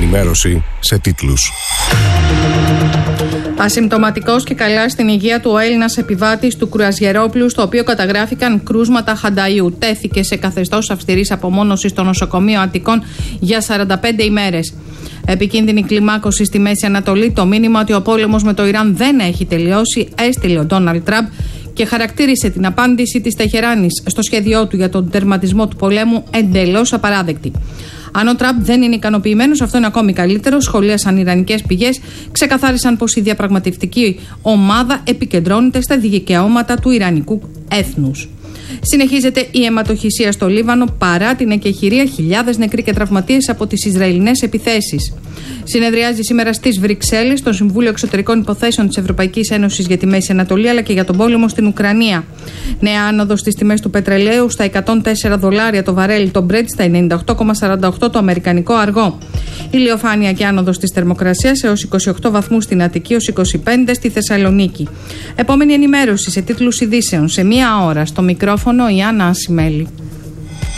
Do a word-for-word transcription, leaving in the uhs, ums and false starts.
ενημέρωση σε τίτλους. Ασυμπτωματικός και καλά στην υγεία του ο Έλληνας επιβάτης του κρουαζιερόπλου, στο οποίο καταγράφηκαν κρούσματα χανταϊού, τέθηκε σε καθεστώς αυστηρής απομόνωσης στο νοσοκομείο Αττικών για σαράντα πέντε ημέρες. Επικίνδυνη κλιμάκωση στη Μέση Ανατολή. Το μήνυμα ότι ο πόλεμος με το Ιράν δεν έχει τελειώσει έστειλε ο Ντόναλντ Τραμπ και χαρακτήρισε την απάντηση της Τεχεράνης στο σχέδιό του για τον τερματισμό του πολέμου εντελώς απαράδεκτη. Αν ο Τραμπ δεν είναι ικανοποιημένος, αυτό είναι ακόμη καλύτερο. Σχολίασαν ιρανικές πηγές, ξεκαθάρισαν πως η διαπραγματευτική ομάδα επικεντρώνεται στα δικαιώματα του ιρανικού έθνους. Συνεχίζεται η αιματοχυσία στο Λίβανο παρά την εκεχηρία, χιλιάδες νεκροί και τραυματίες από τις Ισραηλινές επιθέσεις. Συνεδριάζει σήμερα στις Βρυξέλλες το Συμβούλιο Εξωτερικών Υποθέσεων της Ευρωπαϊκής Ένωσης για τη Μέση Ανατολή αλλά και για τον πόλεμο στην Ουκρανία. Νέα άνοδο στις τιμές του πετρελαίου στα εκατόν τέσσερα δολάρια το βαρέλι, το Brent στα ενενήντα οκτώ κόμμα σαράντα οκτώ το αμερικανικό αργό. Ηλιοφάνεια και άνοδος της θερμοκρασίας έως είκοσι οκτώ βαθμούς στην Αττική, έως είκοσι πέντε στη Θεσσαλονίκη. Επόμενη ενημέρωση σε τίτλους ειδήσεων σε μία ώρα. Στο μικρόφωνο η Άννα Ασημέλη.